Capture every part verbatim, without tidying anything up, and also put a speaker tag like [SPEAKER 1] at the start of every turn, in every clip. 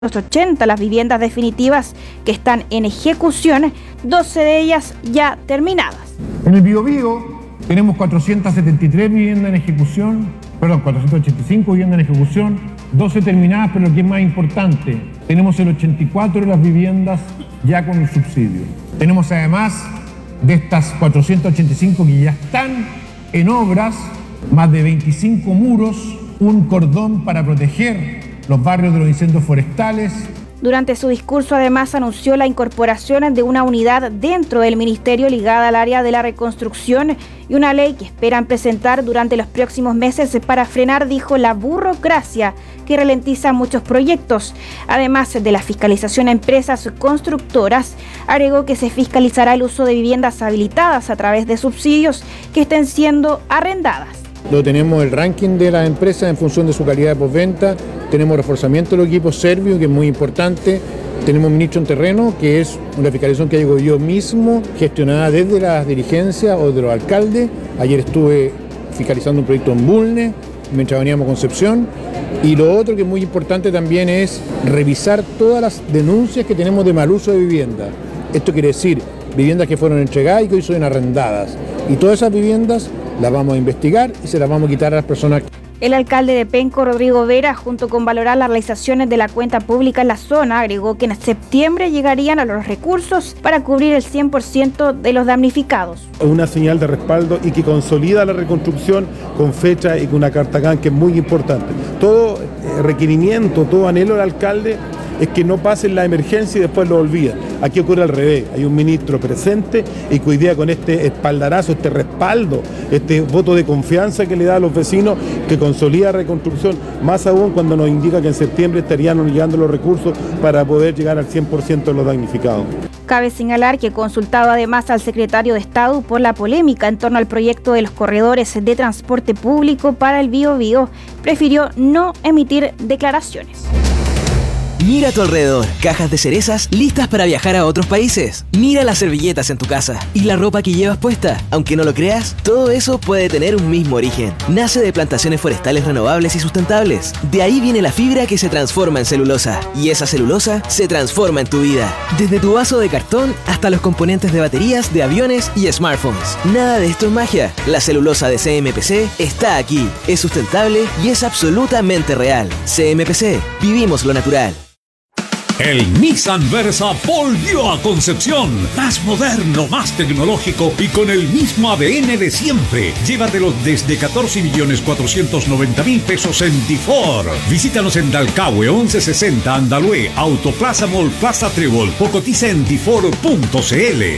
[SPEAKER 1] ochenta las viviendas definitivas que están en ejecución, doce de ellas ya terminadas.
[SPEAKER 2] En el Biobío tenemos cuatrocientas setenta y tres viviendas en ejecución, perdón, cuatrocientas ochenta y cinco viviendas en ejecución, doce terminadas, pero lo que es más importante, tenemos el ochenta y cuatro de las viviendas ya con el subsidio. Tenemos además de estas cuatrocientas ochenta y cinco que ya están en obras, más de veinticinco muros, un cordón para proteger los barrios de los incendios forestales.
[SPEAKER 1] Durante su discurso, además, anunció la incorporación de una unidad dentro del ministerio ligada al área de la reconstrucción y una ley que esperan presentar durante los próximos meses para frenar, dijo, la burocracia que ralentiza muchos proyectos. Además de la fiscalización a empresas constructoras, agregó que se fiscalizará el uso de viviendas habilitadas a través de subsidios que estén siendo arrendadas.
[SPEAKER 2] Lo tenemos el ranking de las empresas en función de su calidad de postventa, tenemos reforzamiento de los equipos serbios, que es muy importante, tenemos ministro en terreno, que es una fiscalización que hago yo mismo, gestionada desde las dirigencias o de los alcaldes. Ayer estuve fiscalizando un proyecto en Bulnes, mientras veníamos a Concepción, y lo otro que es muy importante también es revisar todas las denuncias que tenemos de mal uso de vivienda. Esto quiere decir viviendas que fueron entregadas y que hoy son arrendadas, y todas esas viviendas las vamos a investigar y se las vamos a quitar a las personas.
[SPEAKER 1] El alcalde de Penco, Rodrigo Vera, junto con valorar las realizaciones de la cuenta pública en la zona, agregó que en septiembre llegarían a los recursos para cubrir el cien por ciento de los damnificados.
[SPEAKER 3] Una señal de respaldo y que consolida la reconstrucción con fecha y con una carta G A N que es muy importante. Todo requerimiento, todo anhelo del alcalde es que no pasen la emergencia y después lo olviden. Aquí ocurre al revés, hay un ministro presente y que hoy día con este espaldarazo, este respaldo, este voto de confianza que le da a los vecinos, que consolida la reconstrucción, más aún cuando nos indica que en septiembre estarían llegando los recursos para poder llegar al cien por ciento de los damnificados.
[SPEAKER 1] Cabe señalar que, consultado además al secretario de Estado por la polémica en torno al proyecto de los corredores de transporte público para el Biobío, prefirió no emitir declaraciones.
[SPEAKER 4] Mira a tu alrededor, cajas de cerezas listas para viajar a otros países. Mira las servilletas en tu casa y la ropa que llevas puesta. Aunque no lo creas, todo eso puede tener un mismo origen. Nace de plantaciones forestales renovables y sustentables. De ahí viene la fibra que se transforma en celulosa. Y esa celulosa se transforma en tu vida. Desde tu vaso de cartón hasta los componentes de baterías de aviones y smartphones. Nada de esto es magia. La celulosa de C M P C está aquí. Es sustentable y es absolutamente real. C M P C. Vivimos lo natural.
[SPEAKER 5] El Nissan Versa volvió a Concepción, más moderno, más tecnológico y con el mismo A D N de siempre. Llévatelo desde catorce millones cuatrocientos noventa mil pesos en Tifor. Visítanos en Dalcahue once sesenta Andalue, Autoplaza Mall Plaza Trébol o cotiza en tifor punto cl.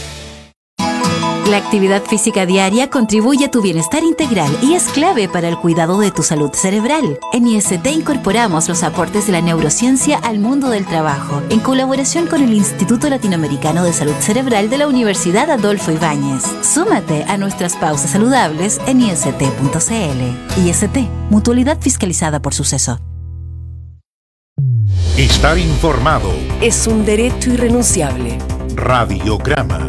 [SPEAKER 6] La actividad física diaria contribuye a tu bienestar integral y es clave para el cuidado de tu salud cerebral. En I S T incorporamos los aportes de la neurociencia al mundo del trabajo, en colaboración con el Instituto Latinoamericano de Salud Cerebral de la Universidad Adolfo Ibáñez. Súmate a nuestras pausas saludables en i s t punto c l. I S T, mutualidad fiscalizada por Suceso.
[SPEAKER 7] Estar informado
[SPEAKER 8] es un derecho irrenunciable.
[SPEAKER 7] Radiograma.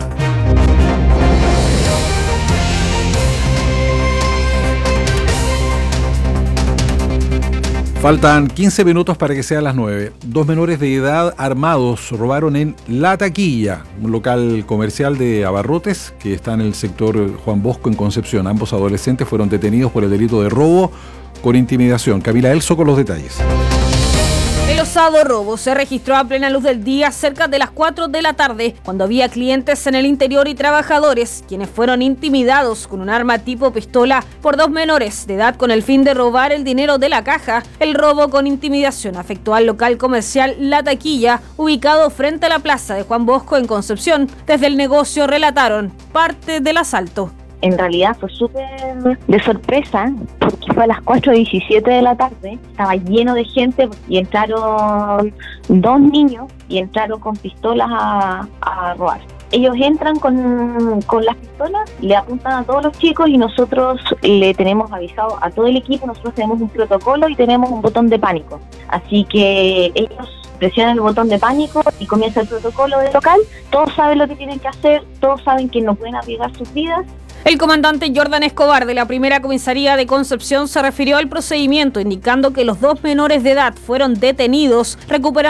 [SPEAKER 9] Faltan quince minutos para que sean las nueve. Dos menores de edad armados robaron en La Taquilla, un local comercial de abarrotes que está en el sector Juan Bosco en Concepción. Ambos adolescentes fueron detenidos por el delito de robo con intimidación. Camila Elso con los detalles.
[SPEAKER 10] El osado robo se registró a plena luz del día cerca de las cuatro de la tarde, cuando había clientes en el interior y trabajadores, quienes fueron intimidados con un arma tipo pistola por dos menores de edad con el fin de robar el dinero de la caja. El robo con intimidación afectó al local comercial La Taquilla, ubicado frente a la plaza de Juan Bosco en Concepción. Desde el negocio relataron parte del asalto.
[SPEAKER 11] En realidad fue súper de sorpresa, porque fue a las cuatro diecisiete de la tarde, estaba lleno de gente y entraron dos niños y entraron con pistolas a, a robar. Ellos entran con, con las pistolas, le apuntan a todos los chicos y nosotros le tenemos avisado a todo el equipo, nosotros tenemos un protocolo y tenemos un botón de pánico. Así que ellos presionan el botón de pánico y comienza el protocolo del local. Todos saben lo que tienen que hacer, todos saben que no pueden arriesgar sus vidas.
[SPEAKER 10] El comandante Jordan Escobar de la primera comisaría de Concepción se refirió al procedimiento, indicando que los dos menores de edad fueron detenidos, recuperando